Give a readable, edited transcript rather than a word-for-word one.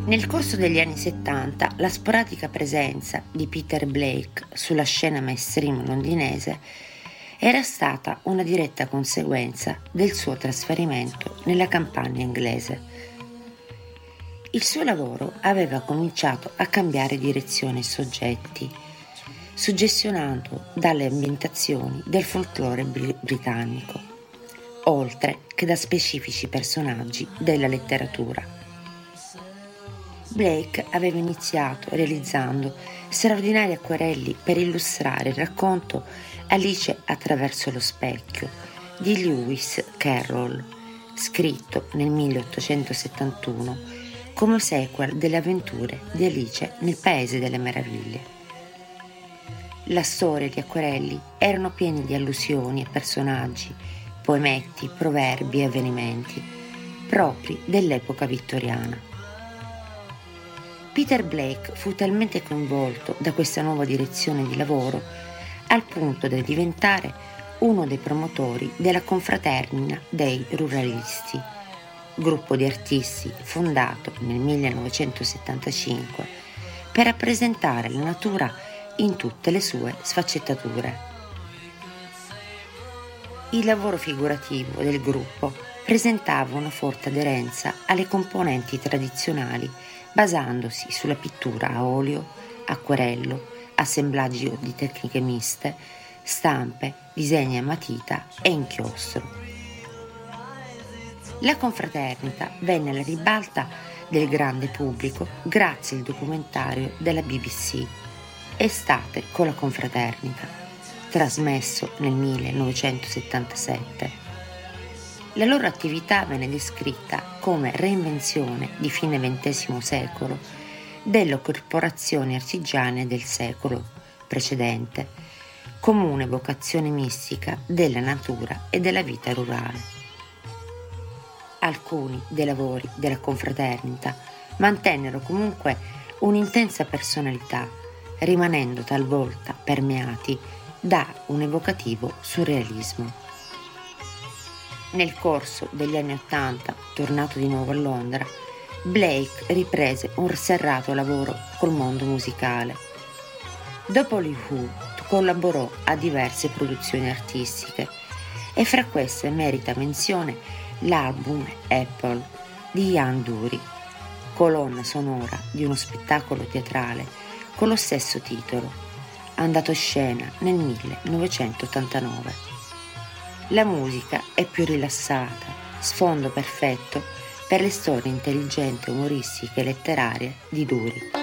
Nel corso degli anni 70 la sporadica presenza di Peter Blake sulla scena mainstream londinese era stata una diretta conseguenza del suo trasferimento nella campagna inglese. Il suo lavoro aveva cominciato a cambiare direzione e soggetti, suggestionato dalle ambientazioni del folklore britannico, oltre che da specifici personaggi della letteratura. Blake aveva iniziato realizzando straordinari acquerelli per illustrare il racconto Alice attraverso lo specchio di Lewis Carroll, scritto nel 1871 come sequel delle avventure di Alice nel Paese delle Meraviglie. La storia e gli acquerelli erano pieni di allusioni a personaggi, poemetti, proverbi e avvenimenti propri dell'epoca vittoriana. Peter Blake fu talmente coinvolto da questa nuova direzione di lavoro al punto da diventare uno dei promotori della Confraternita dei Ruralisti, gruppo di artisti fondato nel 1975 per rappresentare la natura in tutte le sue sfaccettature. Il lavoro figurativo del gruppo presentava una forte aderenza alle componenti tradizionali basandosi sulla pittura a olio, acquerello, assemblaggio di tecniche miste, stampe, disegni a matita e inchiostro. La confraternita venne alla ribalta del grande pubblico grazie al documentario della BBC Estate con la confraternita, trasmesso nel 1977. La loro attività venne descritta come reinvenzione di fine XX secolo delle corporazioni artigiane del secolo precedente, comune vocazione mistica della natura e della vita rurale. Alcuni dei lavori della confraternita mantennero comunque un'intensa personalità, rimanendo talvolta permeati da un evocativo surrealismo. Nel corso degli anni '80, tornato di nuovo a Londra, Blake riprese un serrato lavoro col mondo musicale. Dopo gli Who collaborò a diverse produzioni artistiche e fra queste merita menzione l'album Apple di Ian Dury, colonna sonora di uno spettacolo teatrale con lo stesso titolo, andato a scena nel 1989. La musica è più rilassata, sfondo perfetto per le storie intelligenti, umoristiche e letterarie di Dury.